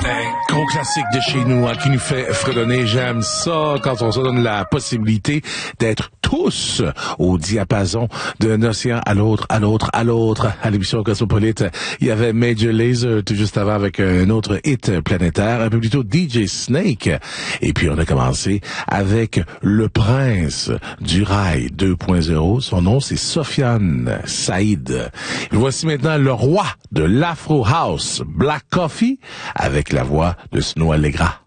Gros classique de chez nous, qui nous fait fredonner. J'aime ça quand on se donne la possibilité d'être tous au diapason d'un océan à l'autre, à l'autre, à l'autre. À l'émission Cosmopolite, il y avait Major Lazer tout juste avant avec un autre hit planétaire, un peu plus tôt DJ Snake. Et puis on a commencé avec le prince du rail 2.0. Son nom, c'est Sofiane Saïd. Voici maintenant le roi de l'Afro House, Black Coffee, avec la voix de Snow Allegra.